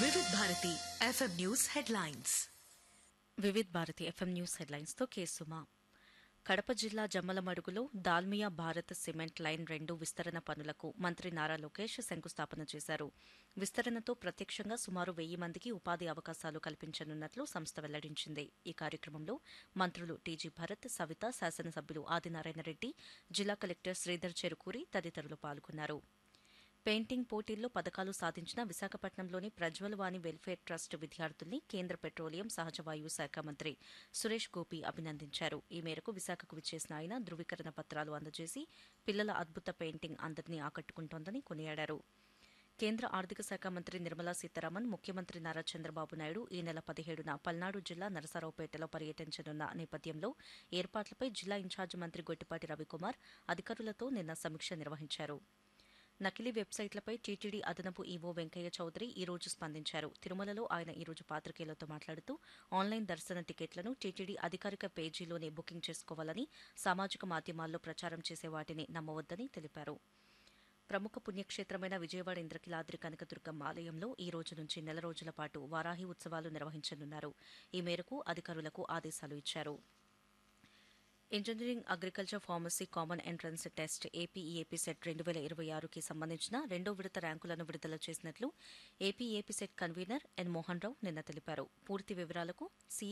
వివిధ Bharati FM news headlines. Vividh Bharati FM news హెడ్లైన్స్తో కేసుమా. Kadapa జిల్లా జమ్మలమడుగులో Dalmia Bharat cement line 2 విస్తరణ పనులకు మంత్రి నారా లోకేష్ శంకుస్థాపన చేశారు. విస్తరణతో ప్రత్యక్షంగా సుమారు 1000 మందికి ఉపాధి అవకాశాలు కల్పించనున్నట్లు సంస్థ వెల్లడించింది. ఈ కార్యక్రమంలో మంత్రులు టీజీ భరత్, సవిత, శాసనసభ్యులు ఆదినారాయణ రెడ్డి, జిల్లా కలెక్టర్ శ్రీధర్ చెరుకూరి తదితరులు పాల్గొన్నారు. పెయింటింగ్ పోటీల్లో పతకాలు సాధించిన విశాఖపట్నంలోని ప్రజ్వల్ వాణి వెల్ఫేర్ ట్రస్ట్ విద్యార్థుల్ని కేంద్ర పెట్రోలియం, సహజవాయువు శాఖ మంత్రి సురేష్ గోపి అభినందించారు. ఈ మేరకు విశాఖకు విచ్చేసిన ఆయన ధృవీకరణ పత్రాలు అందజేసి పిల్లల అద్భుత పెయింటింగ్ అందరినీ ఆకట్టుకుంటోందని కొనియాడారు. కేంద్ర ఆర్థిక శాఖ మంత్రి నిర్మలా సీతారామన్, ముఖ్యమంత్రి నారా చంద్రబాబు నాయుడు ఈ నెల 17న పల్నాడు జిల్లా నరసరావుపేటలో పర్యటించనున్న నేపథ్యంలో ఏర్పాట్లపై జిల్లా ఇన్ఛార్జి మంత్రి గొట్టిపాటి రవికుమార్ అధికారులతో నిన్న సమీక్ష నిర్వహించారు. నకిలీ వెబ్సైట్లపై టీటీడీ అదనపు ఈవో వెంకయ్య చౌదరి ఈ రోజు స్పందించారు. తిరుమలలో ఆయన ఈ రోజు పాత్రికేయులతో మాట్లాడుతూ ఆన్లైన్ దర్శన టికెట్లను టీటీడీ అధికారిక పేజీలోనే బుకింగ్ చేసుకోవాలని, సామాజిక మాధ్యమాల్లో ప్రచారం చేసే వాటిని నమ్మవద్దని తెలిపారు. ప్రముఖ పుణ్యక్షేత్రమైన విజయవాడ ఇంద్రకీలాద్రి కనకదుర్గమ్మ ఆలయంలో ఈ రోజు నుంచి నెల రోజుల పాటు వారాహి ఉత్సవాలు నిర్వహించనున్నారు. ఈ మేరకు అధికారులకు ఆదేశాలు ఇచ్చారు. Engineering, agriculture, pharmacy common entrance test AP set 2026కి సంబంధించిన రెండో విడత ర్యాంకులను విడుదల చేసినట్లు ఏపీ సెట్ కన్వీనర్ ఎన్ మోహన్ రావు నిన్న తెలిపారు. పూర్తి వివరాలకు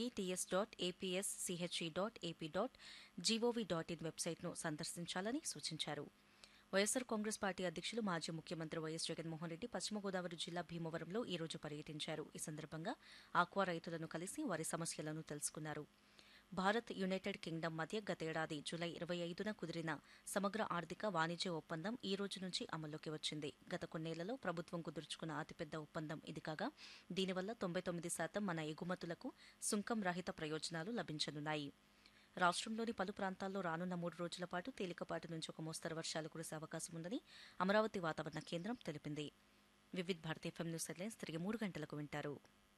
cets.apsch.ap.gov.in వెబ్సైట్ను సందర్శించాలని సూచించారు. వైఎస్సార్ కాంగ్రెస్ పార్టీ అధ్యక్షులు, మాజీ ముఖ్యమంత్రి వైఎస్ జగన్మోహన్ రెడ్డి పశ్చిమ గోదావరి జిల్లా భీమవరంలో ఈ రోజు పర్యటించారు. ఈ సందర్భంగా ఆక్వా రైతులను కలిసి వారి సమస్యలను తెలుసుకున్నారు. భారత్, యునైటెడ్ కింగ్డమ్ మధ్య గతేడాది జూలై 25న కుదిరిన సమగ్ర ఆర్థిక, వాణిజ్య ఒప్పందం ఈ రోజు నుంచి అమల్లోకి వచ్చింది. గత కొన్నేళ్లలో ప్రభుత్వం కుదుర్చుకున్న అతిపెద్ద ఒప్పందం ఇది కాగా దీనివల్ల 99% మన ఎగుమతులకు సుంకం రహిత ప్రయోజనాలు లభించనున్నాయి. రాష్ట్రంలోని పలు ప్రాంతాల్లో రానున్న 3 రోజుల పాటు తేలికపాటి నుంచి ఒక మోస్తరు వర్షాలు కురిసే అవకాశం ఉందని అమరావతి వాతావరణ కేంద్రం తెలిపింది. Vividh Bharati FM news headlines తిరిగి 3 గంటలకు వింటారు.